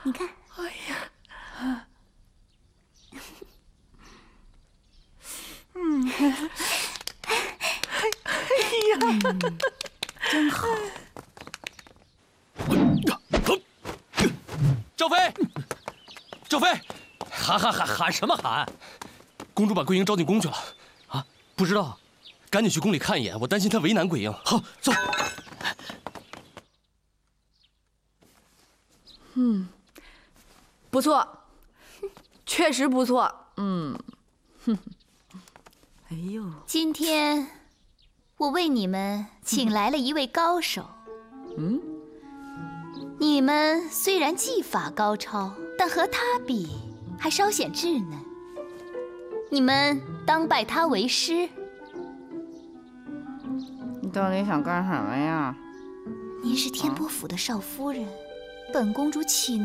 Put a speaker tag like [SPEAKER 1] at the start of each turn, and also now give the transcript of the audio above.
[SPEAKER 1] 你看。
[SPEAKER 2] 哎呀，
[SPEAKER 1] 真好。
[SPEAKER 3] 赵飞，赵飞，喊什么喊？公主把桂英招进宫去了。啊，不知道，赶紧去宫里看一眼，我担心她为难桂英。好，走。
[SPEAKER 2] 不错，确实不错。哎呦，
[SPEAKER 1] 今天我为你们请来了一位高手。你们虽然技法高超，但和他比还稍显稚嫩。你们当拜他为师。
[SPEAKER 4] 你到底想干什么呀？
[SPEAKER 1] 您是天波府的少夫人，本公主岂能